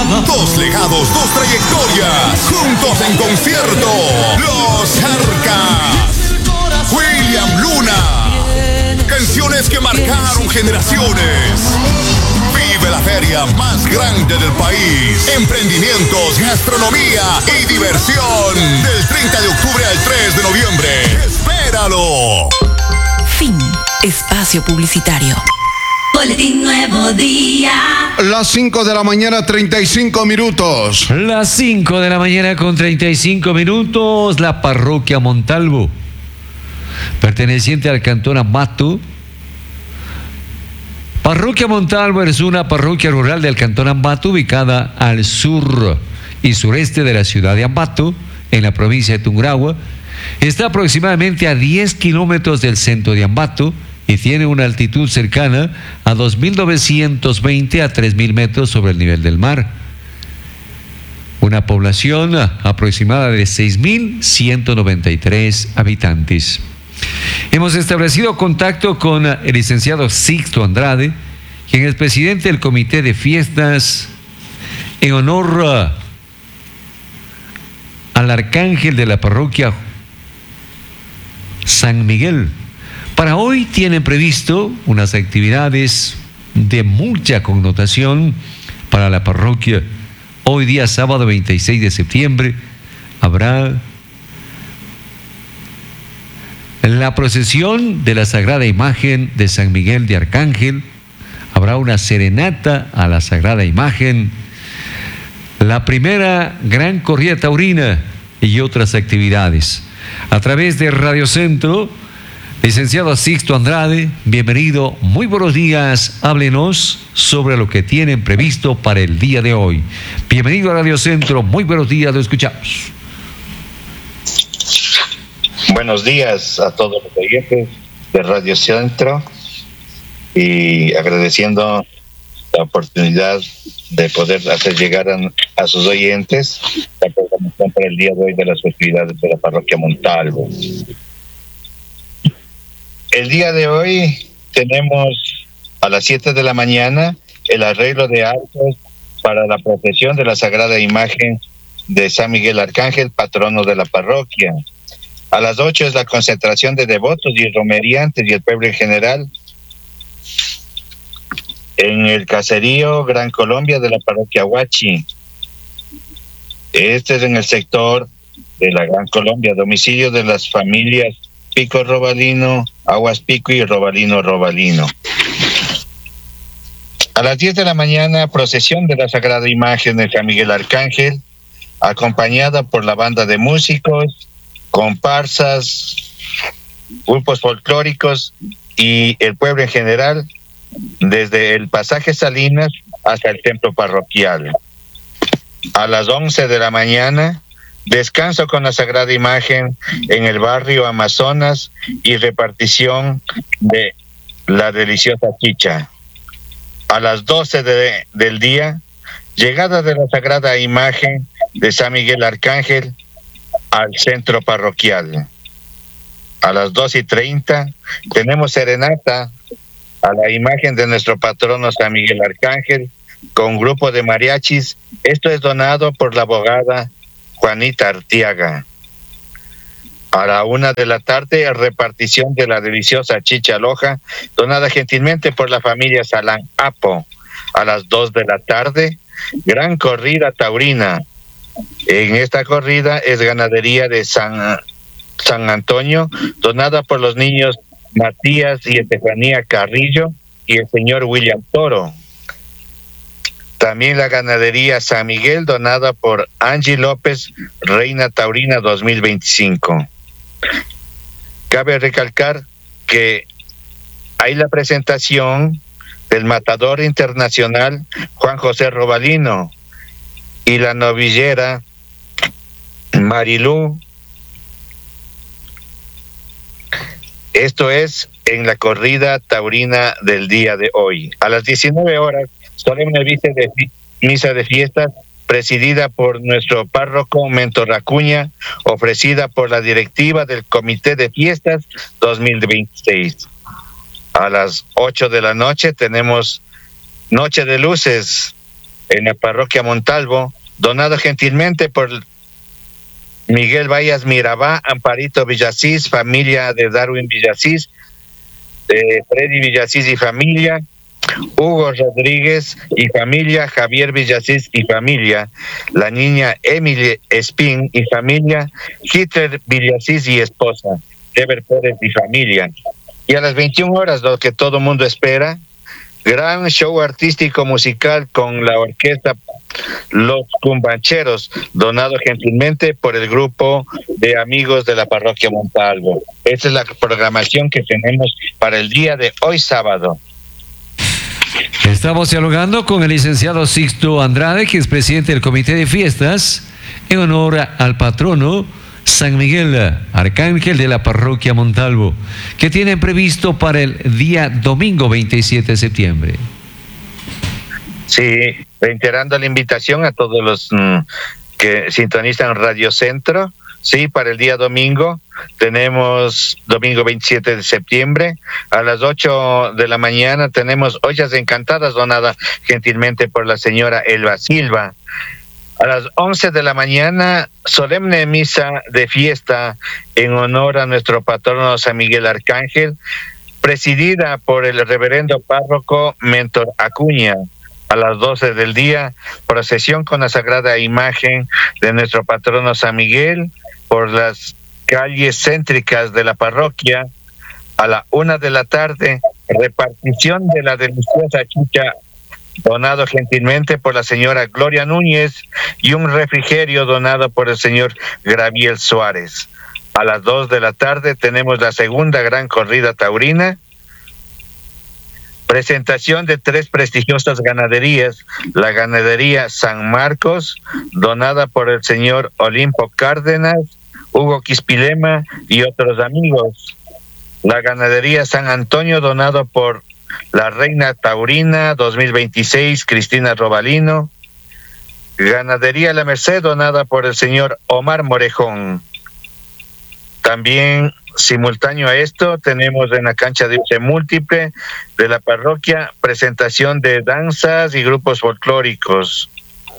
Dos legados, dos trayectorias, juntos en concierto. Los Jarcas. William Luna. Canciones que marcaron generaciones. Vive la feria más grande del país. Emprendimientos, gastronomía y diversión. Del 30 de octubre al 3 de noviembre. ¡Espéralo! Fin. Espacio publicitario. Boletín Nuevo Día. Las 5 de la mañana, 35 minutos. Las 5 de la mañana con 35 minutos. La parroquia Montalvo, perteneciente al cantón Ambato. Parroquia Montalvo es una parroquia rural del cantón Ambato, ubicada al sur y sureste de la ciudad de Ambato, en la provincia de Tungurahua. Está aproximadamente a 10 kilómetros del centro de Ambato y tiene una altitud cercana a 2.920 a 3.000 metros sobre el nivel del mar. Una población aproximada de 6.193 habitantes. Hemos establecido contacto con el licenciado Sixto Andrade, quien es presidente del comité de fiestas en honor al arcángel de la parroquia San Miguel. Para hoy tienen previsto unas actividades de mucha connotación para la parroquia. Hoy día sábado 26 de septiembre habrá la procesión de la Sagrada Imagen de San Miguel de Arcángel. Habrá una serenata a la Sagrada Imagen, la primera gran corrida taurina y otras actividades. A través de Radio Centro, licenciado Sixto Andrade, bienvenido, muy buenos días, háblenos sobre lo que tienen previsto para el día de hoy. Bienvenido a Radio Centro, muy buenos días, lo escuchamos. Buenos días a todos los oyentes de Radio Centro y agradeciendo la oportunidad de poder hacer llegar a sus oyentes la programación para el día de hoy de las festividades de la parroquia Montalvo. El día de hoy tenemos a las 7 de la mañana el arreglo de actos para la procesión de la Sagrada Imagen de San Miguel Arcángel, patrono de la parroquia. A las 8 es la concentración de devotos y romeriantes y el pueblo en general en el caserío Gran Colombia de la parroquia Huachi. Este es en el sector de la Gran Colombia, domicilio de las familias Pico Robalino, Aguas Pico y Robalino. A las 10 de la mañana, procesión de la Sagrada Imagen de San Miguel Arcángel, acompañada por la banda de músicos, comparsas, grupos folclóricos y el pueblo en general, desde el pasaje Salinas hasta el templo parroquial. A las 11 de la mañana, descanso con la Sagrada Imagen en el barrio Amazonas y repartición de la deliciosa chicha. A las 12 del día, llegada de la Sagrada Imagen de San Miguel Arcángel al centro parroquial. A las 2:30 tenemos serenata a la imagen de nuestro patrono San Miguel Arcángel con grupo de mariachis. Esto es donado por la abogada Juanita Artiaga. A la 1 de la tarde, repartición de la deliciosa chicha loja, donada gentilmente por la familia Salán Apo. A las 2 de la tarde, gran corrida taurina. En esta corrida es ganadería de San Antonio, donada por los niños Matías y Estefanía Carrillo y el señor William Toro. También la ganadería San Miguel, donada por Angie López, Reina Taurina 2025. Cabe recalcar que hay la presentación del matador internacional Juan José Robalino y la novillera Marilú. Esto es en la corrida taurina del día de hoy. A las 19 horas, solemne misa de fiestas presidida por nuestro párroco Mentor Acuña, ofrecida por la directiva del Comité de Fiestas 2026. A las 8 de la noche tenemos Noche de Luces en la parroquia Montalvo, donado gentilmente por Miguel Vallas Mirabá, Amparito Villasís, familia de Darwin Villasís, Freddy Villasís y familia, Hugo Rodríguez y familia, Javier Villasís y familia, la niña Emily Espín y familia, Hitler Villasís y esposa, Ever Pérez y familia. Y a las 21 horas, lo que todo mundo espera, gran show artístico musical con la orquesta Los Cumbancheros, donado gentilmente por el grupo de amigos de la parroquia Montalvo. Esa es la programación que tenemos para el día de hoy sábado. Estamos dialogando con el licenciado Sixto Andrade, que es presidente del Comité de Fiestas, en honor al patrono San Miguel Arcángel de la parroquia Montalvo, que tienen previsto para el día domingo 27 de septiembre. Sí, reiterando la invitación a todos los que sintonizan Radio Centro. Sí, para el día domingo, tenemos domingo 27 de septiembre, a las 8 de la mañana tenemos ollas encantadas donadas gentilmente por la señora Elba Silva. A las 11 de la mañana, solemne misa de fiesta en honor a nuestro patrono San Miguel Arcángel, presidida por el reverendo párroco Mentor Acuña. A las 12 del día, procesión con la sagrada imagen de nuestro patrono San Miguel por las calles céntricas de la parroquia. A la 1 de la tarde, repartición de la deliciosa chicha donado gentilmente por la señora Gloria Núñez y un refrigerio donado por el señor Graviel Suárez. A las 2 de la tarde tenemos la segunda gran corrida taurina, presentación de 3 prestigiosas ganaderías, la ganadería San Marcos, donada por el señor Olimpo Cárdenas, Hugo Quispilema y otros amigos, la ganadería San Antonio, donado por la Reina Taurina 2026, Cristina Robalino, ganadería La Merced, donada por el señor Omar Morejón. También simultáneo a esto, tenemos en la cancha de uso múltiple de la parroquia presentación de danzas y grupos folclóricos.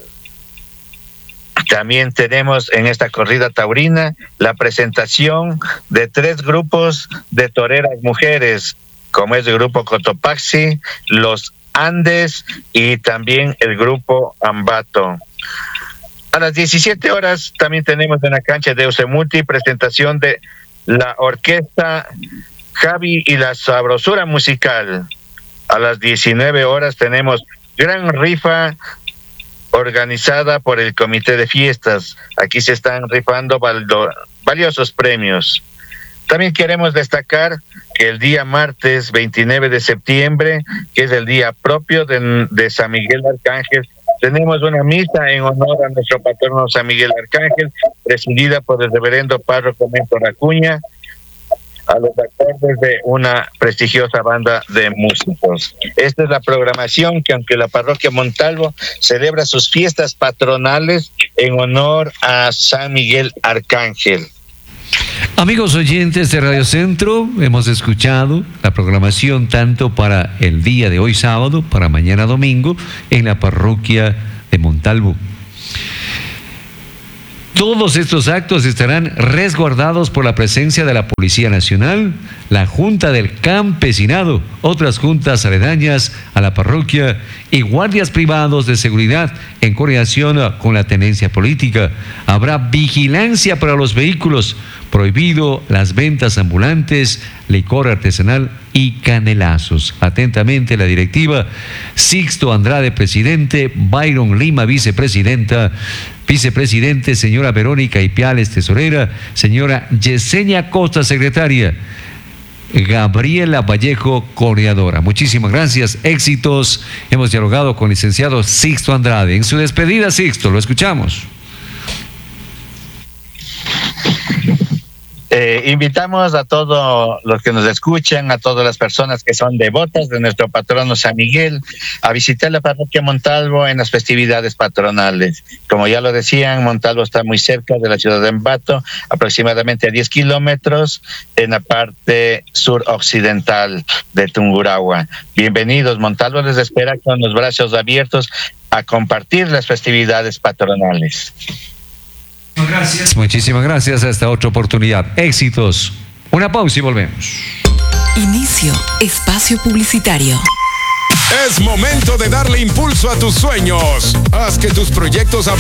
También tenemos en esta corrida taurina la presentación de 3 grupos de toreras mujeres, como es el grupo Cotopaxi, Los Andes y también el grupo Ambato. A las 17 horas también tenemos en la cancha de Usemulti presentación de la orquesta Javi y la Sabrosura Musical. A las 19 horas tenemos gran rifa organizada por el Comité de Fiestas. Aquí se están rifando valiosos premios. También queremos destacar que el día martes 29 de septiembre, que es el día propio de San Miguel Arcángel, tenemos una misa en honor a nuestro patrono San Miguel Arcángel, presidida por el reverendo párroco Mentor Acuña, a los acordes de una prestigiosa banda de músicos. Esta es la programación que, aunque la parroquia Montalvo celebra sus fiestas patronales en honor a San Miguel Arcángel. Amigos oyentes de Radio Centro, hemos escuchado la programación tanto para el día de hoy sábado, para mañana domingo, en la parroquia de Montalvo. Todos estos actos estarán resguardados por la presencia de la Policía Nacional, la Junta del Campesinado, otras juntas aledañas a la parroquia y guardias privados de seguridad en coordinación con la tenencia política. Habrá vigilancia para los vehículos, prohibido las ventas ambulantes, licor artesanal y canelazos. Atentamente la directiva, Sixto Andrade, presidente, Byron Lima, vicepresidente, señora Verónica Ipiales, tesorera, señora Yesenia Costa, secretaria, Gabriela Vallejo, coordinadora. Muchísimas gracias, éxitos. Hemos dialogado con el licenciado Sixto Andrade. En su despedida, Sixto, lo escuchamos. Invitamos a todos los que nos escuchan, a todas las personas que son devotas de nuestro patrono San Miguel, a visitar la parroquia Montalvo en las festividades patronales. Como ya lo decían, Montalvo está muy cerca de la ciudad de Ambato, aproximadamente a 10 kilómetros en la parte suroccidental de Tungurahua. Bienvenidos, Montalvo les espera con los brazos abiertos a compartir las festividades patronales. Gracias. Muchísimas gracias. Hasta otra oportunidad. Éxitos. Una pausa y volvemos. Inicio espacio publicitario. Es momento de darle impulso a tus sueños. Haz que tus proyectos avancen.